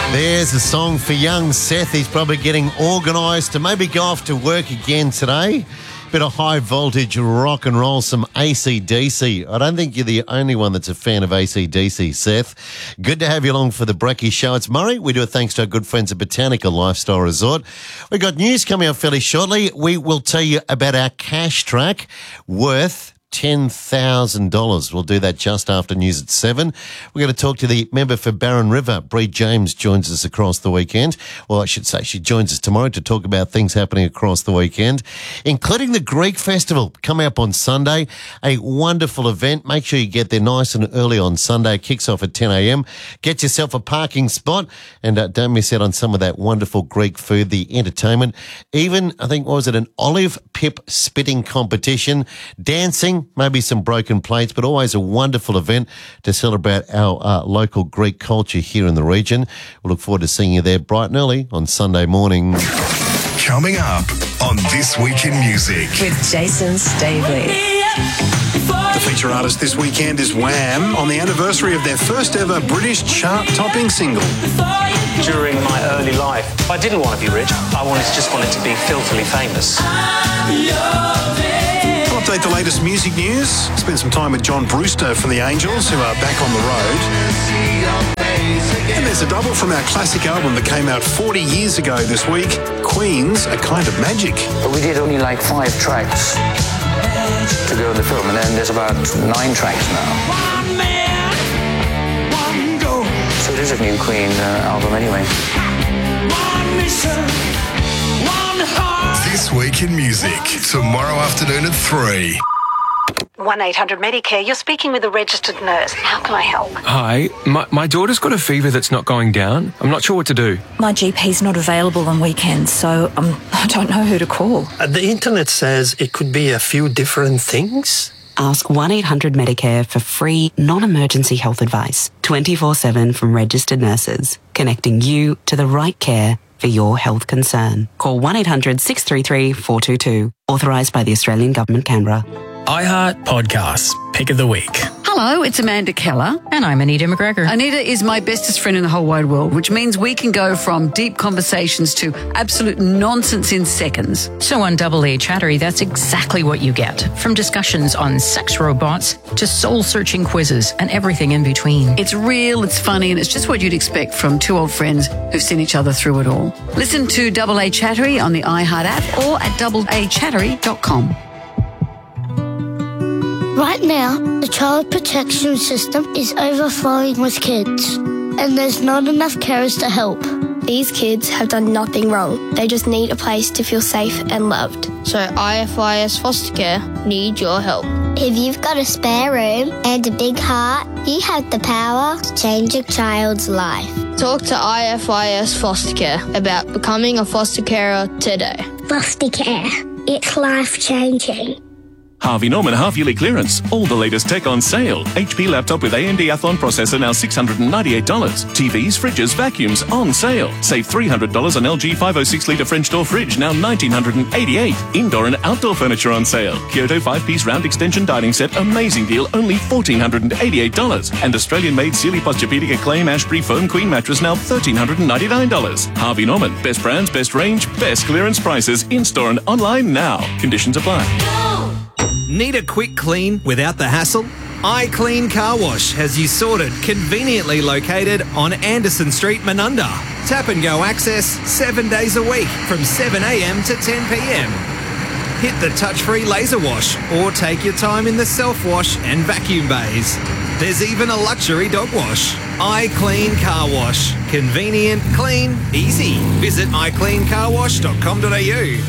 There's a song for young Seth. He's probably getting organised to maybe go off to work again today. Bit of high voltage rock and roll, some AC/DC. I don't think you're the only one that's a fan of AC/DC, Seth. Good to have you along for the Brekkie Show. It's Murray. We do it thanks to our good friends at Botanical Lifestyle Resort. We've got news coming up fairly shortly. We will tell you about our cash track worth $10,000. We'll do that just after news at 7. We're going to talk to the member for Barron River. Bree James joins us across the weekend. Well, I should say she joins us tomorrow to talk about things happening across the weekend, including the Greek Festival coming up on Sunday. A wonderful event. Make sure you get there nice and early on Sunday. It kicks off at 10 a.m. Get yourself a parking spot and don't miss out on some of that wonderful Greek food, the entertainment. Even, I think, what was it, an olive pip spitting competition, dancing, maybe some broken plates, but always a wonderful event to celebrate our local Greek culture here in the region. We'll look forward to seeing you there bright and early on Sunday morning. Coming up on This Week in Music with Jason Stavely. The feature artist this weekend is Wham! On the anniversary of their first ever British chart-topping single. During my early life, I didn't want to be rich. I just wanted to be filthily famous. We'll update the latest music news. Spend some time with John Brewster from the Angels, who are back on the road. And there's a double from our classic album that came out 40 years ago this week, Queen's A Kind of Magic. But we did only like 5 tracks to go in the film, and then there's about 9 tracks now. So it is a new Queen album anyway. This Week in Music, tomorrow afternoon at 3. 1-800-Medicare. You're speaking with a registered nurse. How can I help? Hi, my daughter's got a fever that's not going down. I'm not sure what to do. My GP's not available on weekends, so I don't know who to call. The internet says it could be a few different things. Ask 1-800-Medicare for free, non-emergency health advice, 24/7 from registered nurses, connecting you to the right care for your health concern. Call 1-800-633-422. Authorised by the Australian Government, Canberra. iHeart Podcasts, Pick of the Week. Hello, it's Amanda Keller. And I'm Anita McGregor. Anita is my bestest friend in the whole wide world, which means we can go from deep conversations to absolute nonsense in seconds. So on Double A Chattery, that's exactly what you get. From discussions on sex robots to soul-searching quizzes and everything in between. It's real, it's funny, and it's just what you'd expect from two old friends who've seen each other through it all. Listen to Double A Chattery on the iHeart app or at doubleachattery.com. Right now, the child protection system is overflowing with kids, and there's not enough carers to help. These kids have done nothing wrong. They just need a place to feel safe and loved. So IFIS Foster Care need your help. If you've got a spare room and a big heart, you have the power to change a child's life. Talk to IFIS Foster Care about becoming a foster carer today. Foster care. It's life-changing. Harvey Norman half-yearly clearance. All the latest tech on sale. HP laptop with AMD Athlon processor now $698. TVs, fridges, vacuums on sale. Save $300 on LG 506-litre French door fridge, now $1,988. Indoor and outdoor furniture on sale. Kyoto 5-piece round extension dining set, amazing deal, only $1,488. And Australian-made Sealy Posturepedic Acclaim Ashbury Foam Queen mattress, now $1,399. Harvey Norman. Best brands, best range, best clearance prices. In-store and online now. Conditions apply. Need a quick clean without the hassle? iClean Car Wash has you sorted, conveniently located on Anderson Street, Menunda. Tap and go access 7 days a week from 7 a.m. to 10 p.m. Hit the touch-free laser wash or take your time in the self-wash and vacuum bays. There's even a luxury dog wash. iClean Car Wash. Convenient, clean, easy. Visit icleancarwash.com.au.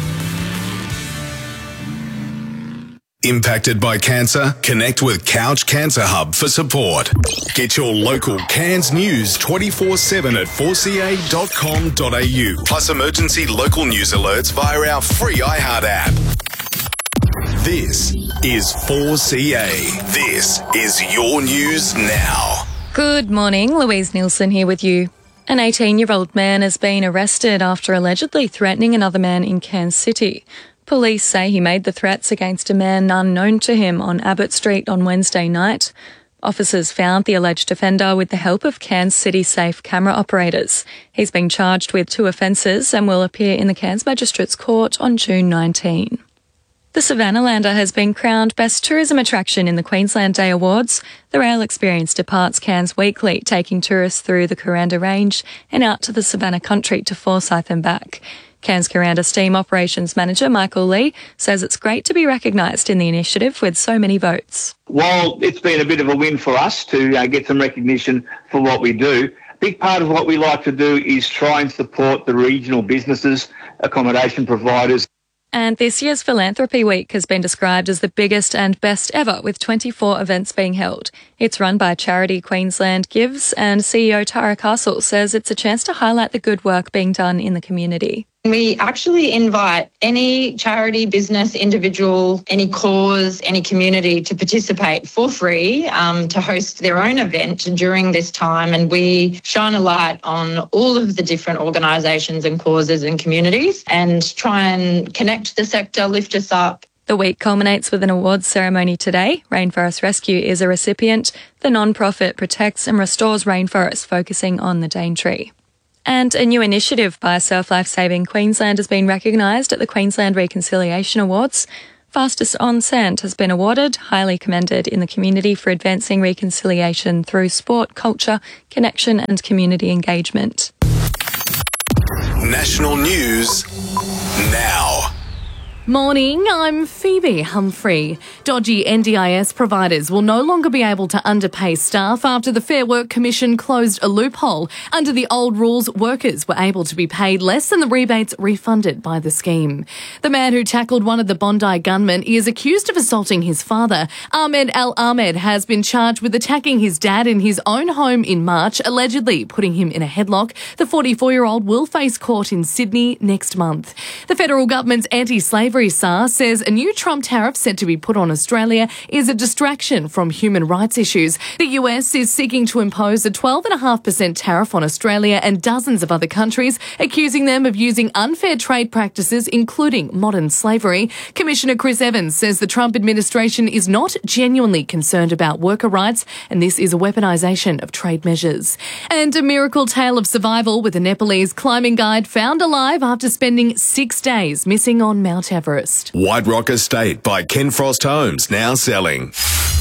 Impacted by cancer? Connect with Couch Cancer Hub for support. Get your local CANS news 24/7 at 4ca.com.au. Plus emergency local news alerts via our free iHeart app. This is 4CA. This is your news now. Good morning, Louise Nielsen here with you. An 18-year-old man has been arrested after allegedly threatening another man in Cairns City. Police say he made the threats against a man unknown to him on Abbott Street on Wednesday night. Officers found the alleged offender with the help of Cairns City Safe camera operators. He's been charged with 2 offences and will appear in the Cairns Magistrates Court on June 19. The Savannah-lander has been crowned Best Tourism Attraction in the Queensland Day Awards. The rail experience departs Cairns weekly, taking tourists through the Kuranda Range and out to the Savannah country to Forsyth and back. Cairns Kuranda Steam Operations Manager Michael Lee says it's great to be recognised in the initiative with so many votes. While it's been a bit of a win for us to get some recognition for what we do, a big part of what we like to do is try and support the regional businesses, accommodation providers. And this year's Philanthropy Week has been described as the biggest and best ever, with 24 events being held. It's run by Charity Queensland Gives, and CEO Tara Castle says it's a chance to highlight the good work being done in the community. We actually invite any charity, business, individual, any cause, any community to participate for free to host their own event during this time. And we shine a light on all of the different organisations and causes and communities and try and connect the sector, lift us up. The week culminates with an awards ceremony today. Rainforest Rescue is a recipient. The non-profit protects and restores rainforests, focusing on the Daintree. And a new initiative by Surf Life Saving Queensland has been recognised at the Queensland Reconciliation Awards. Fastest on Sand has been awarded, highly commended in the community for advancing reconciliation through sport, culture, connection and community engagement. National news now. Morning, I'm Phoebe Humphrey. Dodgy NDIS providers will no longer be able to underpay staff after the Fair Work Commission closed a loophole. Under the old rules, workers were able to be paid less than the rebates refunded by the scheme. The man who tackled one of the Bondi gunmen is accused of assaulting his father. Ahmed Al Ahmed has been charged with attacking his dad in his own home in March, allegedly putting him in a headlock. The 44-year-old will face court in Sydney next month. The federal government's anti-slavery SAR says a new Trump tariff set to be put on Australia is a distraction from human rights issues. The US is seeking to impose a 12.5% tariff on Australia and dozens of other countries, accusing them of using unfair trade practices, including modern slavery. Commissioner Chris Evans says the Trump administration is not genuinely concerned about worker rights, and this is a weaponisation of trade measures. And a miracle tale of survival with a Nepalese climbing guide found alive after spending 6 days missing on Mount Everest. White Rock Estate by Ken Frost Homes, now selling.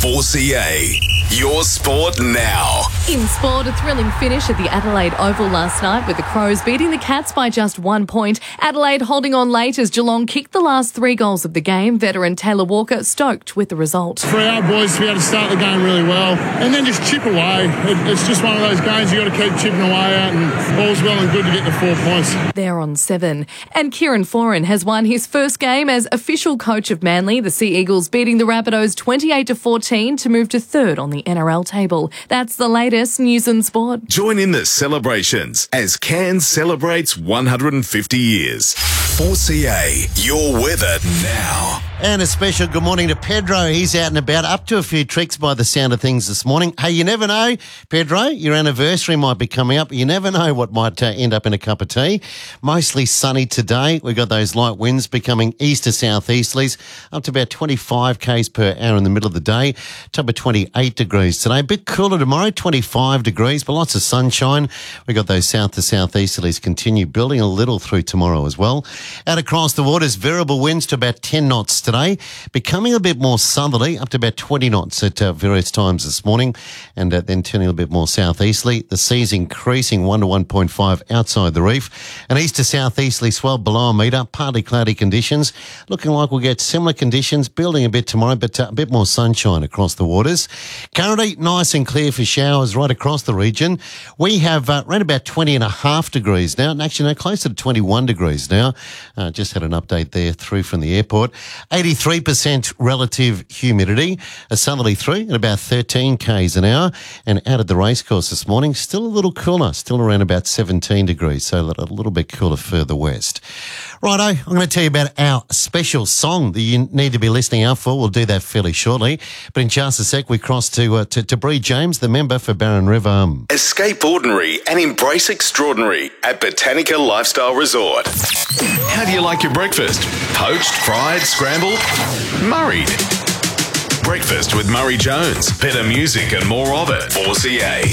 4CA, your sport now. In sport, a thrilling finish at the Adelaide Oval last night with the Crows beating the Cats by just 1 point. Adelaide holding on late as Geelong kicked the last 3 goals of the game. Veteran Taylor Walker stoked with the result. For our boys to be able to start the game really well and then just chip away. It's just one of those games you got to keep chipping away at, and all's well and good to get the 4 points. They're on 7. And Kieran Foran has won his first game as official coach of Manly. The Sea Eagles beating the Rabbitohs 28-14 to move to 3rd on the NRL table. That's the latest news and sport. Join in the celebrations as Cairns celebrates 150 years. 4CA, your weather now. And a special good morning to Pedro. He's out and about, up to a few tricks by the sound of things this morning. Hey, you never know, Pedro, your anniversary might be coming up. You never know what might end up in a cup of tea. Mostly sunny today. We've got those light winds becoming east to southeasterlies, up to about 25 k's per hour in the middle of the day. Top of 28 degrees today. A bit cooler tomorrow, 25 degrees, but lots of sunshine. We've got those south to southeasterlies continue building a little through tomorrow as well. Out across the waters, variable winds to about 10 knots today, becoming a bit more southerly, up to about 20 knots at various times this morning, and then turning a bit more southeasterly. The sea's increasing 1 to 1.5 outside the reef. An east to southeasterly swell below a metre, partly cloudy conditions. Looking like we'll get similar conditions, building a bit tomorrow, but a bit more sunshine across the waters. Currently nice and clear for showers right across the region. We have around about 20.5 degrees now, and actually no, closer to 21 degrees now. Just had an update there through from the airport. 83% relative humidity, a southerly through at about 13 k's an hour, and out at the racecourse this morning, still a little cooler, still around about 17 degrees, so a little bit cooler further west. Righto, I'm going to tell you about our special song that you need to be listening out for. We'll do that fairly shortly, but in just a sec, we cross to Bree James, the member for Barron River. Escape ordinary and embrace extraordinary at Botanica Lifestyle Resort. How do you like your breakfast? Poached, fried, scrambled, murried? Breakfast with Murray Jones. Better music and more of it. 4CA.